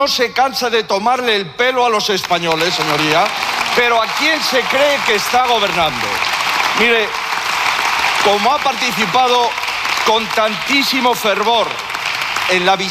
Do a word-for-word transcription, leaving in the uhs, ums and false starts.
no se cansa de tomarle el pelo a los españoles, señoría, pero ¿a quién se cree que está gobernando? Mire, como ha participado con tantísimo fervor en la visita